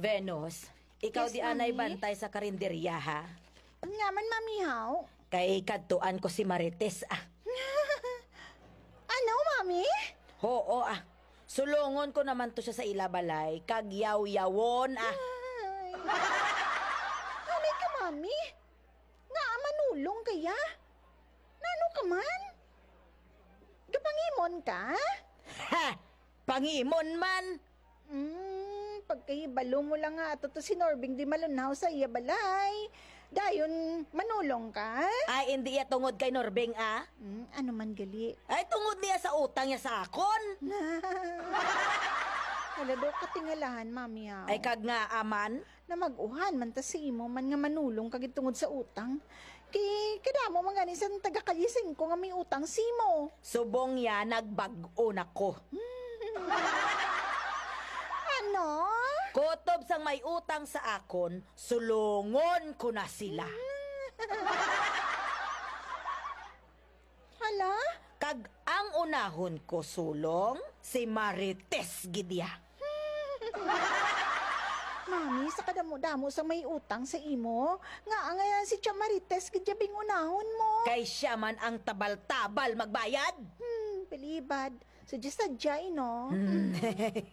Venus, ikaw Yes, di anay Mami? bantay sa karinderya, ha? Nga man, Mami, haw? Kay kadtuan ko si Marites, ah. Ano, Mami? Oo, ah. Sulungon ko naman to siya sa ilabalay, kag yaw-yawon, ah. Ay. Halay ka, Mami. Nga, manulong kaya? Nano ka man? Gapangimon ka? Ha! Pangimon man! Pagkahibalo mo lang nga ato to si Norbing di malunaw sa iya balay. Dayon, manulong ka? Ay, hindi ya tungod kay Norbeng, ah. Ano man gali? Ay, tungod niya sa utang niya sa akon. Wala daw katingalahan, Mami, haw. Ay, kag nga aman. Na mag-uhan man ta si imo man nga manulong kagit tungod sa utang. Kadamo man gani sa taga-kalising ko nga may utang simo. Subong ya, nagbag-o na ko. Ano? Kutob sang may utang sa akon, sulungon ko na sila. Hala? Kag ang unahon ko sulong, si Marites Gidya. Mami, sa kadamo-damo sa may utang sa imo, nga nga si Chamarites kadyabing unahon mo. Kay siya man ang tabal-tabal magbayad. Pilibad. Sadya-sadya, no?